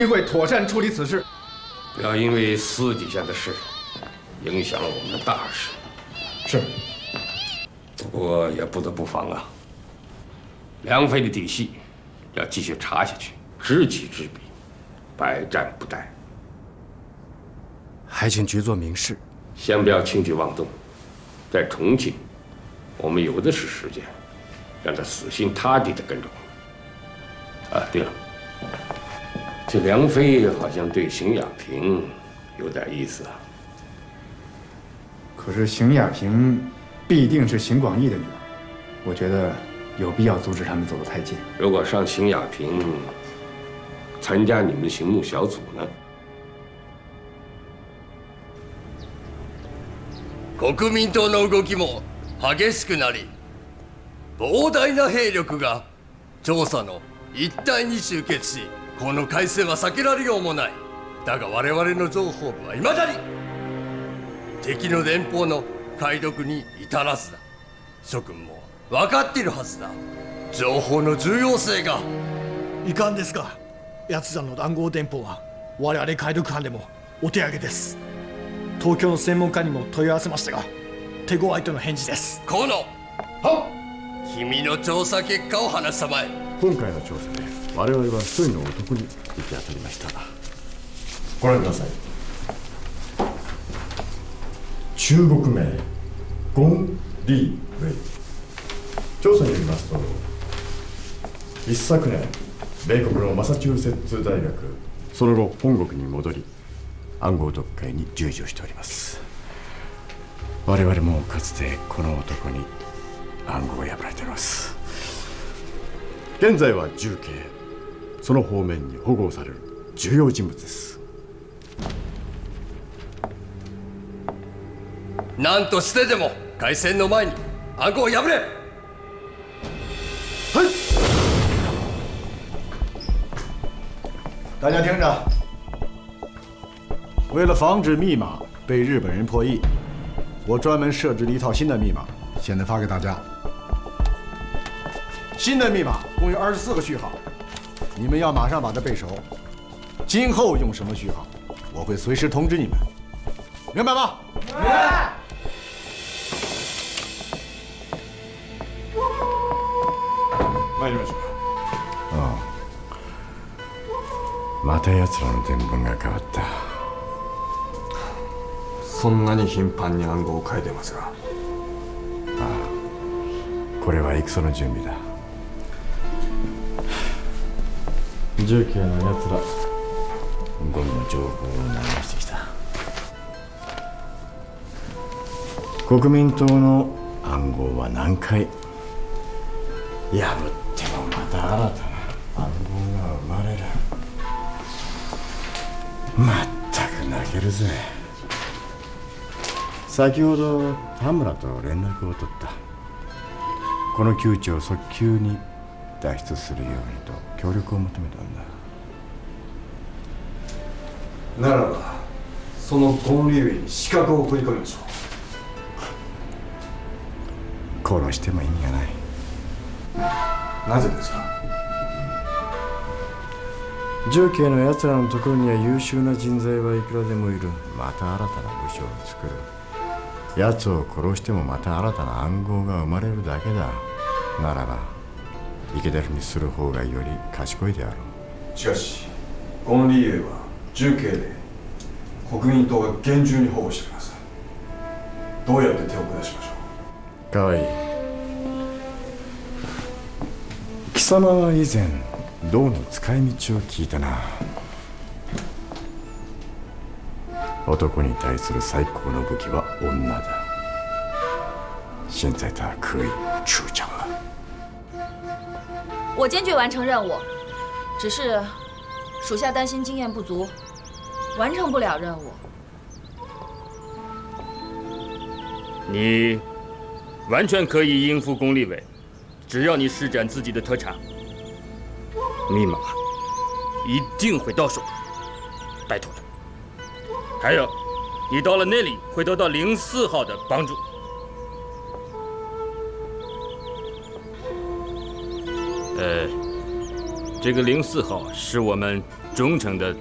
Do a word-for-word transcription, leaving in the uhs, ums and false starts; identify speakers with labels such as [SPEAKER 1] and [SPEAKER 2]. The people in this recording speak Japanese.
[SPEAKER 1] 会妥善处理此事，
[SPEAKER 2] 不要因为私底下的事影响了我们的大事。
[SPEAKER 1] 是。
[SPEAKER 2] 不过也不得不防啊，梁飞的底细要继续查下去，知己知彼，百战不殆。
[SPEAKER 3] 还请局座明示。
[SPEAKER 2] 先不要轻举妄动，在重庆，我们有的是时间，让他死心塌地的跟着我们。啊，对了，这梁飞好像对邢雅萍有点意思啊。
[SPEAKER 1] 可是邢雅萍必定是邢广义的女儿，我觉得有必要阻止他们走得太近。
[SPEAKER 2] 如果让邢雅萍参加你们的行动小组呢？
[SPEAKER 4] 国民党の動きも激しくなり、膨大な兵力が調査の一帯に集結し、この海戦は避けられようもない。だが我々の情報部は未だに敵の電報の解読に至らずだ。諸君も分かっているはずだ。情報の重要性が。
[SPEAKER 5] いかんですが、奴らの談合電報は我々解読班でもお手上げです。東京の専門家にも問い合わせましたが、手強いとの返事です。
[SPEAKER 4] 河野、はっ、君の調査結果を話したまえ。
[SPEAKER 6] 今回の調査で我々は一人の男に行き当たりました。ご覧ください。中国名ゴン・リー・ウェイ。調査によりますと、一昨年米国のマサチューセッツ大学、その後本国に戻り暗号読解に従事をしております。我々もかつてこの男に暗号を破られております。現在は重刑、その方面に保護される重要人物です。
[SPEAKER 4] 何としてでも開戦の前に暗号を破れ。はい。
[SPEAKER 7] 大家听着，为了防止密码被日本人破译，我专门设置了一套新的密码，现在发给大家。新的密码共有二十四个序号，你们要马上把它背熟。今后用什么序号，我会随时通知你们，明白吗？明白。
[SPEAKER 6] 参りましょう。ああ、また奴らの伝聞が変わった。
[SPEAKER 3] そんなに頻繁に暗号を書いてますが。あ
[SPEAKER 6] あ、これは戦の準備だ。重慶の奴らゴミの情報を流してきた。国民党の暗号は何回破ってもまた新たな暗号が生まれる。まったく泣けるぜ。先ほど田村と連絡を取った。この窮地を早急に脱出するようにと協力を求めたんだ。
[SPEAKER 3] ならばそのゴン・リーウェイに刺客を送り込みましょ
[SPEAKER 6] う。殺しても意味がない。
[SPEAKER 3] なぜですか？
[SPEAKER 6] 重慶の奴らのところには優秀な人材はいくらでもいる。また新たな部署を作る。奴を殺してもまた新たな暗号が生まれるだけだ。ならば生け捕りにする方がより賢いであろ
[SPEAKER 3] う。しかしゴン・リーウェイは重慶で国民党が厳重に保護しています。どうやって手を下しましょう？
[SPEAKER 6] かわいい。貴様は以前銅の使い道を聞いたな。男に対する最高の武器は女だ。现在他可以出场了。
[SPEAKER 8] 我坚决完成任务，只是属下担心经验不足，完成不了任务。
[SPEAKER 9] 你完全可以应付龚立伟，只要你施展自己的特长，密码一定会到手的，拜托了。还有，你到了那里会得到零四号的帮助。呃，这个零四号是我们忠诚的